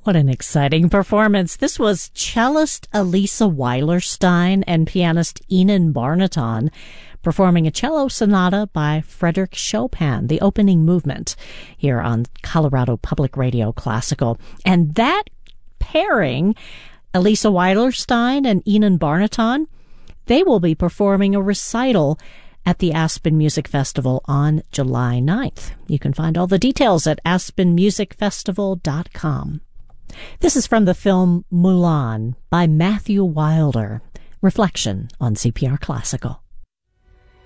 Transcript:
What an exciting performance. This was cellist Elisa Weilerstein and pianist Enon Barnaton performing a cello sonata by Frédéric Chopin, the opening movement, here on Colorado Public Radio Classical. And that pairing, Elisa Weilerstein and Enon Barnaton, they will be performing a recital at the Aspen Music Festival on July 9th. You can find all the details at aspenmusicfestival.com. This is from the film Mulan by Matthew Wilder. Reflection on CPR Classical.